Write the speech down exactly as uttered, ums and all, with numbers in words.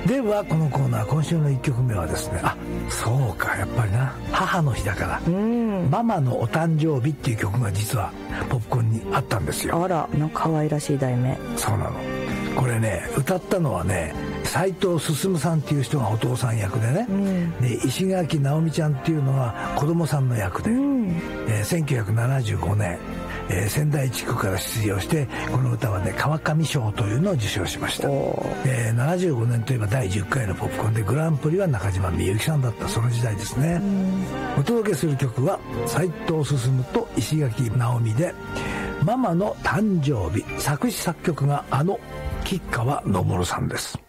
ではこのコーナー今週のいっきょくめはですね、あ、そうか、やっぱりな、母の日だから、うん、ママのお誕生日っていう曲が実はポップコーンにあったんですよ。 あら、の可愛らしい題名。 そうなの。これね、歌ったのはね、斉藤進さんっていう人がお父さん役でね、うん、で石垣直美ちゃんっていうのが子供さんの役で、うん、えー、せんきゅうひゃくななじゅうごねん、えー、仙台地区から出場してこの歌はね川上賞というのを受賞しました。えー、ななじゅうごねんといえばだいじゅっかいのポップコーンでグランプリは中島みゆきさんだったその時代ですね。うん、お届けする曲は斉藤進と石垣直美でママの誕生日、作詞作曲があの吉川昇さんです。